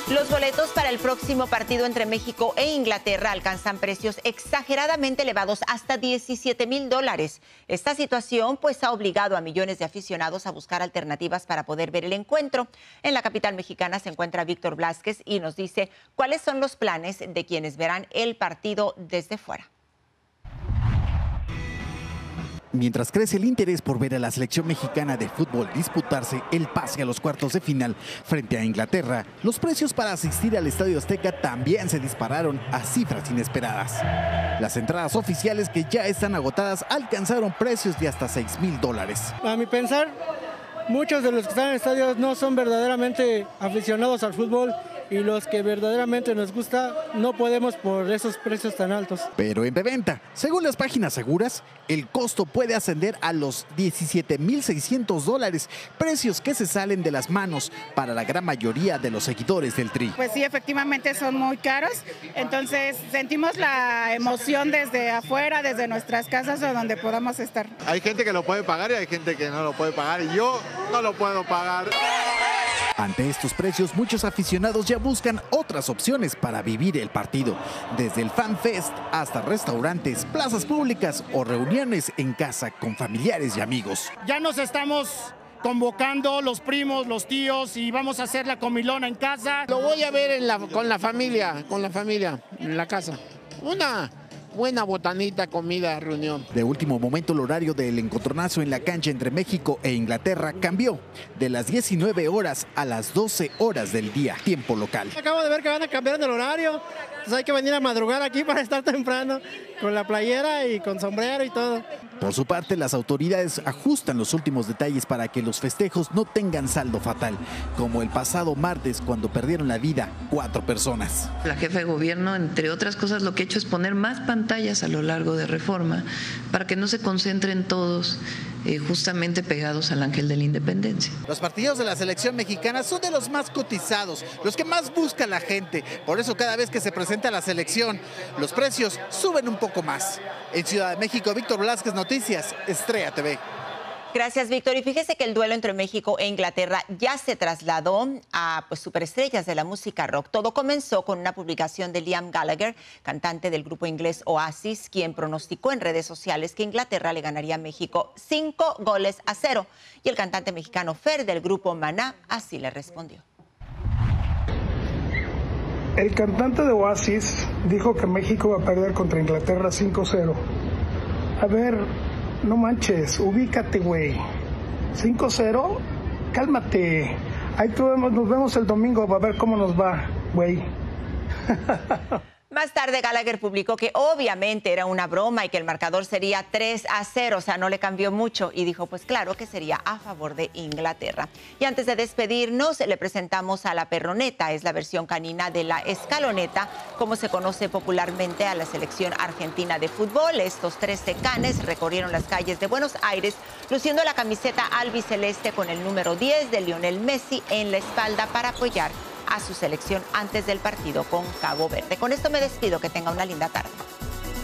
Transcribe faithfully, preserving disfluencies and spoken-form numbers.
Los boletos para el próximo partido entre México e Inglaterra alcanzan precios exageradamente elevados, hasta diecisiete mil dólares. Esta situación pues ha obligado a millones de aficionados a buscar alternativas para poder ver el encuentro. En la capital mexicana se encuentra Víctor Blázquez y nos dice cuáles son los planes de quienes verán el partido desde fuera. Mientras crece el interés por ver a la selección mexicana de fútbol disputarse el pase a los cuartos de final frente a Inglaterra, los precios para asistir al Estadio Azteca también se dispararon a cifras inesperadas. Las entradas oficiales, que ya están agotadas, alcanzaron precios de hasta seis mil dólares. A mi pensar, muchos de los que están en el estadio no son verdaderamente aficionados al fútbol, y los que verdaderamente nos gusta no podemos por esos precios tan altos. Pero en reventa, según las páginas seguras, el costo puede ascender a los diecisiete mil seiscientos dólares, precios que se salen de las manos para la gran mayoría de los seguidores del Tri. Pues sí, efectivamente son muy caros, entonces sentimos la emoción desde afuera, desde nuestras casas o donde podamos estar. Hay gente que lo puede pagar y hay gente que no lo puede pagar, y yo no lo puedo pagar. Ante estos precios, muchos aficionados ya buscan otras opciones para vivir el partido, desde el Fan Fest hasta restaurantes, plazas públicas o reuniones en casa con familiares y amigos. Ya nos estamos convocando los primos, los tíos, y vamos a hacer la comilona en casa. Lo voy a ver en la, con la familia, con la familia, en la casa. Una buena botanita, comida, reunión. De último momento, el horario del encontronazo en la cancha entre México e Inglaterra cambió de las diecinueve horas a las doce horas del día, tiempo local. Acabo de ver que van a cambiar el horario, entonces hay que venir a madrugar aquí para estar temprano, con la playera y con sombrero y todo. Por su parte, las autoridades ajustan los últimos detalles para que los festejos no tengan saldo fatal, como el pasado martes, cuando perdieron la vida cuatro personas. La jefa de gobierno, entre otras cosas, lo que ha hecho es poner más pantallas a lo largo de Reforma para que no se concentren todos eh, justamente pegados al Ángel de la Independencia. Los partidos de la selección mexicana son de los más cotizados, los que más busca la gente. Por eso, cada vez que se presenta la selección, los precios suben un poco más. En Ciudad de México, Víctor Blázquez, Noticias, Estrella T V. Gracias, Víctor. Y fíjese que el duelo entre México e Inglaterra ya se trasladó a pues, superestrellas de la música rock. Todo comenzó con una publicación de Liam Gallagher, cantante del grupo inglés Oasis, quien pronosticó en redes sociales que Inglaterra le ganaría a México cinco goles a cero. Y el cantante mexicano Fer, del grupo Maná, así le respondió. El cantante de Oasis dijo que México va a perder contra Inglaterra cinco cero. A ver, no manches, ubícate, güey. cinco cero, cálmate. Ahí nos vemos el domingo, a ver cómo nos va, güey. Más tarde, Gallagher publicó que obviamente era una broma y que el marcador sería tres a cero, o sea, no le cambió mucho, y dijo, pues claro, que sería a favor de Inglaterra. Y antes de despedirnos, le presentamos a la perroneta, es la versión canina de la escaloneta, como se conoce popularmente a la selección argentina de fútbol. Estos trece canes recorrieron las calles de Buenos Aires, luciendo la camiseta albiceleste con el número diez de Lionel Messi en la espalda para apoyar a su selección antes del partido con Cabo Verde. Con esto me despido, que tenga una linda tarde.